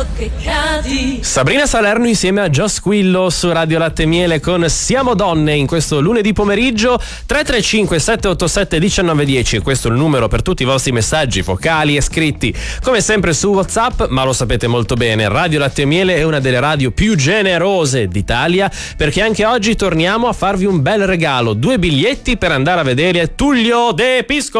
che cadi. Sabrina Salerno insieme a Gio Squillo su Radio Latte e Miele con Siamo Donne in questo lunedì pomeriggio. 335 787 1910, questo è il numero per tutti i vostri messaggi vocali e scritti, come sempre su WhatsApp. Ma lo sapete molto bene, Radio Latte e Miele è una delle radio più generose d'Italia, perché anche oggi torniamo a farvi un bel regalo: 2 biglietti per andare a vedere Tullio De Pisco.